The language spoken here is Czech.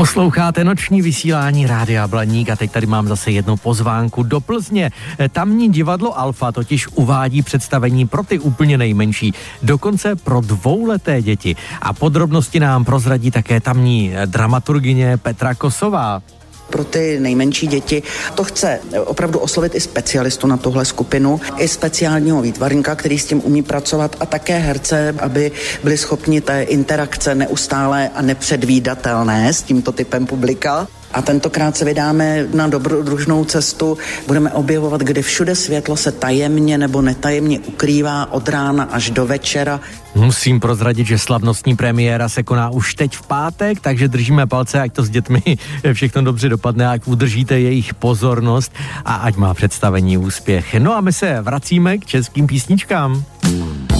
Posloucháte noční vysílání Rádia Blaník a teď tady mám zase jednu pozvánku do Plzně. Tamní divadlo Alfa totiž uvádí představení pro ty úplně nejmenší, dokonce pro dvouleté děti. A podrobnosti nám prozradí také tamní dramaturgyně Petra Kosová. Pro ty nejmenší děti to chce opravdu oslovit i specialistu na tuhle skupinu, i speciálního výtvarníka, který s tím umí pracovat, a také herce, aby byli schopni té interakce neustálé a nepředvídatelné s tímto typem publika. A tentokrát se vydáme na dobrodružnou cestu, budeme objevovat, kde všude světlo se tajemně nebo netajemně ukrývá od rána až do večera. Musím prozradit, že slavnostní premiéra se koná už teď v pátek, takže držíme palce, ať to s dětmi všechno dobře dopadne, ať udržíte jejich pozornost a ať má představení úspěch. No a my se vracíme k českým písničkám.